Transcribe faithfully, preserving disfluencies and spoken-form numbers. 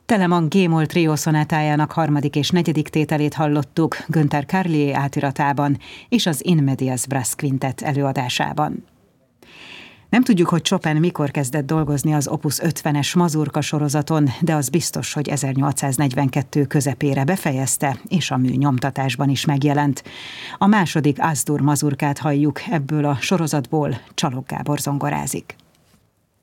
Telemann G-moll trió szonátájának harmadik és negyedik tételét hallottuk Günther Carlier átiratában és az In Medias Brass Quintet előadásában. Nem tudjuk, hogy Chopin mikor kezdett dolgozni az Opus ötvenes mazurka sorozaton, de az biztos, hogy ezernyolcszáznegyvenkettő közepére befejezte, és a műnyomtatásban is megjelent. A második As-dur mazurkát halljuk, ebből a sorozatból Csalog Gábor zongorázik.